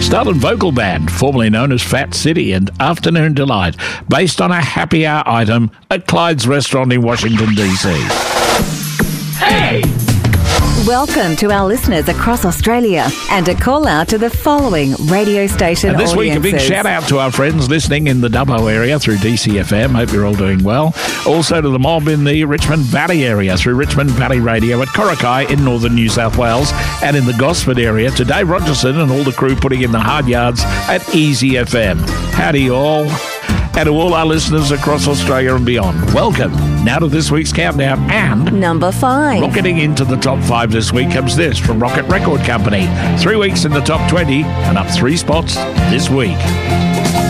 Starland Vocal Band, formerly known as Fat City, and Afternoon Delight, based on a happy hour item at Clyde's Restaurant in Washington, D.C. Hey! Welcome to our listeners across Australia and a call out to the following radio station and this audiences. week, a big shout out to our friends listening in the Dubbo area through DCFM. Hope you're all doing well. Also to the mob in the Richmond Valley area through Richmond Valley Radio at Coraki in northern New South Wales, and in the Gosford area to Dave Rogerson and all the crew putting in the hard yards at Easy FM. Howdy all. And to all our listeners across Australia and beyond, welcome. Now to this week's countdown and... Number 5. Rocketing into the top 5 this week comes this from Rocket Record Company. 3 weeks in the top 20 and up 3 spots this week.